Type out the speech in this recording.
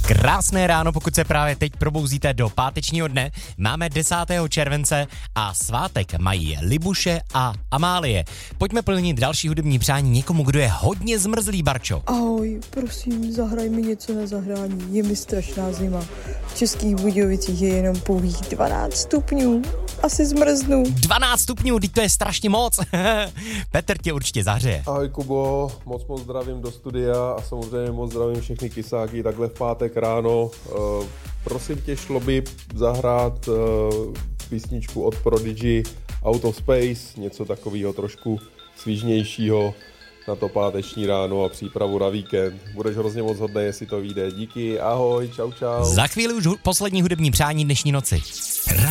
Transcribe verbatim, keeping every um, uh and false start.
Krásné ráno, pokud se právě teď probouzíte do pátečního dne. Máme desátého července a svátek mají Libuše a Amálie. Pojďme plnit další hudební přání někomu, kdo je hodně zmrzlý, Barčo. Ahoj, prosím, zahraj mi něco na zahrání. Je mi strašná zima. V Českých Budějovicích je jenom pouhých dvanáct stupňů. Asi zmrznu. dvanáct stupňů, teď to je strašně moc. Petr tě určitě zahřeje. Ahoj Kubo, moc moc zdravím do studia a samozřejmě moc zdravím všechny kysáky takhle v pátek ráno. Uh, prosím tě, šlo by zahrát uh, písničku od Prodigy Out of Space, něco takového trošku svížnějšího na to páteční ráno a přípravu na víkend. Budeš hrozně moc hodnej, jestli to vyjde. Díky, ahoj, čau čau. Za chvíli už hu- poslední hudební přání dnešní noci.